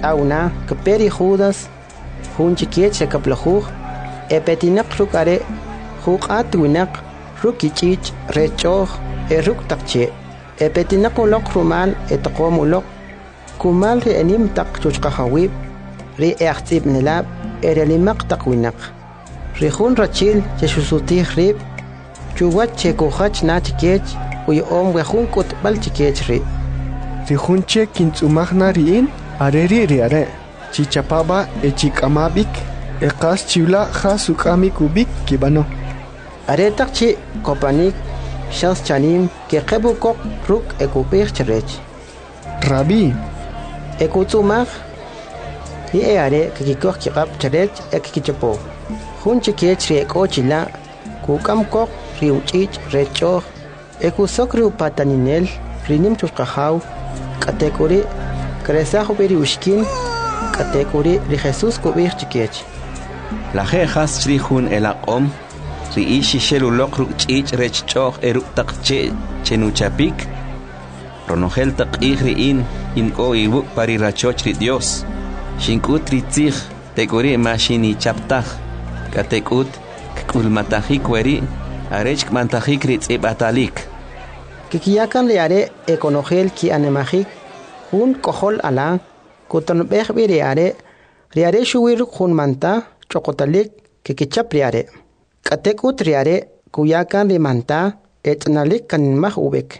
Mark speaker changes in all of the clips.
Speaker 1: auna kaperi Judas hun chikiech rekaplojuj epetinak rukare juqat winak rukichich rechoj ruk takche epetinak ulok rumal etqom ulok kumal ri enim tak chuchqahawib ri eachtib nilab erelimak takwinak ri hun rachil chesutih rib chuwat chekujach na chikech uy om wejun kutbal chikech ri
Speaker 2: Rijunche kintzumagna riin areri are chichapaba echikamabik ekas chivla jasukami kubik kibano
Speaker 1: aretak chi kopanik shas chanim ke qebukok ruk ekupir cherech
Speaker 2: Rabi
Speaker 1: ekutzumag hi are kikikok kikap cherech ekikichapo hun chikech ri ekochila kukam kok riuchich recho ekusok riu pataninel rinim chusqahaw katekuri kresajo beri ushkin katekuri ri Jesus kubir chikech
Speaker 3: la jejas chrijun elaqom ri ishi shelulok ruchich rechcho eruk taqche chenuchapik ronogel taqih riin inko ibuk pari rachoch ri Dios shinkut ritzig tekuri mashini chaptaj katekut kulmatajik weri arech mantajik ritzibatalik
Speaker 1: kikiyakan liare ekonogel ki anemajik hun kohol ala kuton behbi riare shuwir hun manta chokotalik kikichap riare katekut riare kuyakan rimanta etnalik kanmaj ubek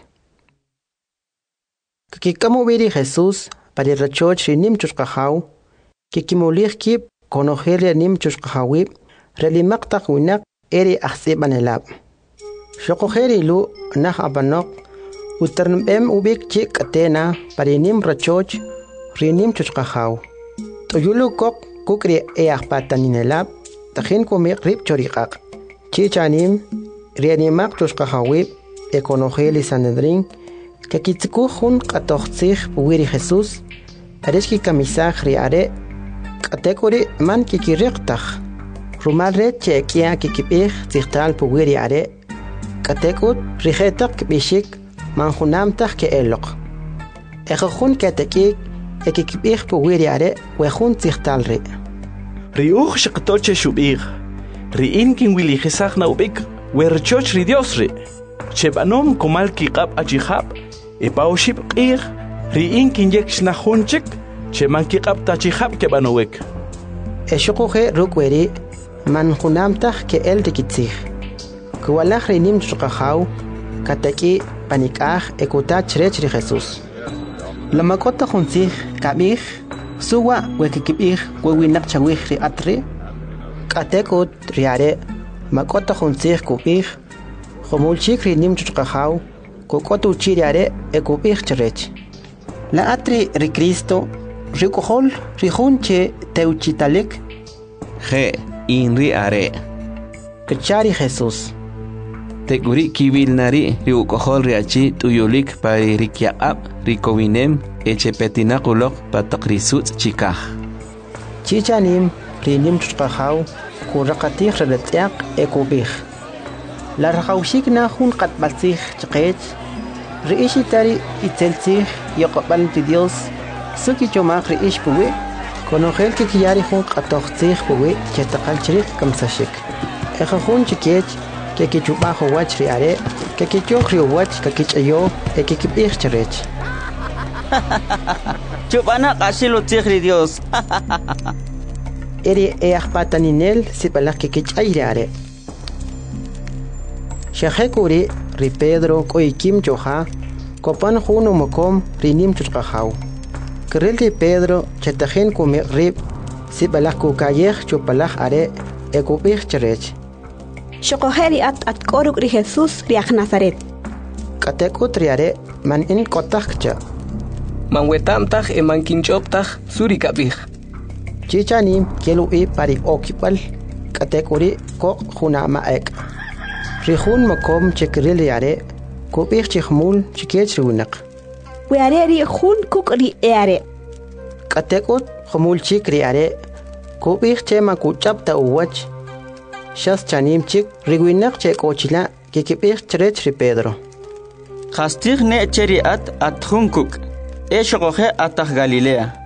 Speaker 1: kikikamu biri Jesus pari rachoch rinim chushqahaw kikimulih kip konogel rinim chushqahawib relimak takwinak eri ahsibanelab shokogeri lu nah abanok uternbem ubik chik atena parinim rachoch rinim chushqahaw toyulu kok kukri eahpataninelab tahin kumik rib choriqaq chichanim rianimak chushqahawib ekonogeli sanedrin kakitziku hun qatoqtzij puwiri Jesus areshki kamisaj riare katekuri man kikiriqtaj rumal re chekia kikipij tzijtal puwiri are katekut rijetak bishik manjunamtaj ke eloq ejojun ketekik ekikipij puwiri are wejun tzijtal ri
Speaker 4: riuj shiqtoche shubig riin kin wili jesaj na ubik werchoch ri Dios ri chebanom komal kiqab achihab epaushib qig riin kin yekshna junchik cheman kiqab tachihab kebanowek
Speaker 1: eshoqoje rukweri manjunamtaj ke el tikitzij kuwalaj rinim chuqahaw kataki panikaj ekutach rech ri Jesus lamakota juntzij kabij suwa wekikibij wewinak chawij ri atri katekut riare makota juntzij kubij jomulchik rinim chuqahaw kokotu chiriare ekubij cherech la atri ri Cristo rikohol rijunche teuchitalik
Speaker 3: je inri are
Speaker 1: kachari Jesus
Speaker 3: teguri kibilnari riukohol riachi tuyulik pari rikyaqab rikowinem echepetinakulok pataqrisut chikaj
Speaker 1: chichanim rinim chuqahaw kuraqatij reletziaq ekubij la raqawshik na jun qatbaltzij chqech riishitari itzeltzij yoqbal ti Dios suki chomaq riish puwi konogel kikiyari jun qatoqtzij puwi chetaqal chrik kamsashik ejojun chikech kekichubajo wach riare kekichoj riwach kekichayo ekikibij cherech
Speaker 5: chubana qashilo tzij Dios
Speaker 1: eri eahpataninel sipalaj kekichay riare shajekuri ri Pedro koikim choja kopan jun umokom rinim chuqahaw kerel ri Pedro chetajen kumi rib sipalaj kukayej chupalaj are ekubij cherech
Speaker 6: Shokojeri at koruk ri Jesus riak Nazaret
Speaker 1: katekut riare man in kotakcha
Speaker 7: man wetamtaj e man kinchoptaj suri kabij
Speaker 1: chichanim kelu i pari okipal katekuri kok junama ek rijun mokom chekril riare kubij chihmul chikech riunak
Speaker 6: weare ri jun kuk ri eare
Speaker 1: katekut jumul chik riare kubij chema kuchapta uwach shas chanim chik riwinak che kochila kikibij cherech ri Pedro
Speaker 5: Khastig ne cheri at junkuk. Eshogoje atah Galilea.